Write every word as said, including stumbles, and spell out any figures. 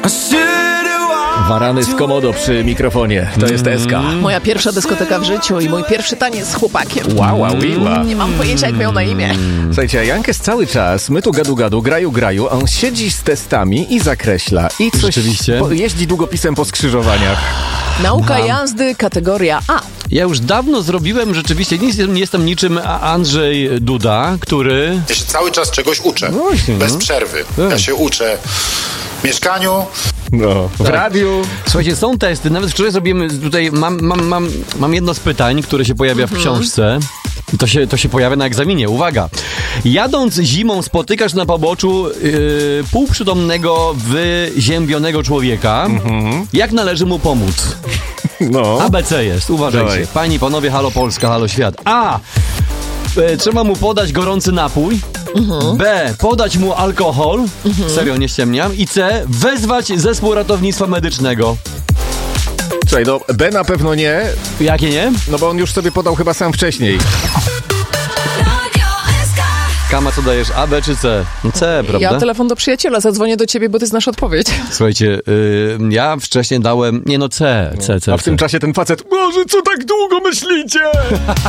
Warany z Komodo przy mikrofonie. To jest Eska. Moja pierwsza dyskoteka w życiu i mój pierwszy taniec z chłopakiem. Wow, wow, wow. Nie mam pojęcia, jak miał na imię. Słuchajcie, Jankes cały czas, my tu gadu gadu, graju graju, a on siedzi z testami i zakreśla. I coś Rzeczywiście? po, jeździ długopisem po skrzyżowaniach. Nauka jazdy kategoria A. Ja już dawno zrobiłem, rzeczywiście, nie jestem, nie jestem niczym Andrzej Duda, który... Ja się cały czas czegoś uczę, No właśnie, bez no. przerwy. Tak. Ja się uczę w mieszkaniu. No, w Tak. radiu. Słuchajcie, są testy, nawet wczoraj zrobiłem tutaj, mam, mam, mam, mam jedno z pytań, które się pojawia w książce. I to się, to się pojawia na egzaminie. Uwaga. Jadąc zimą spotykasz na poboczu yy, półprzytomnego, wyziębionego człowieka. Jak należy mu pomóc? No. A B C jest, uważajcie. Dawaj. Panie, panowie, halo Polska, halo świat. A. E, trzeba mu podać gorący napój. B. Podać mu alkohol. Serio, nie ściemniam. I C. Wezwać zespół ratownictwa medycznego. Słuchaj, no B na pewno nie, Jakie nie? no bo on już sobie podał chyba sam wcześniej. Kama, co dajesz? A, B czy C? No C, prawda? Ja telefon do przyjaciela, zadzwonię do ciebie, bo ty znasz odpowiedź. Słuchajcie, y, ja wcześniej dałem... Nie no, C, C, C. A w tym C. czasie ten facet, Boże, co tak długo myślicie?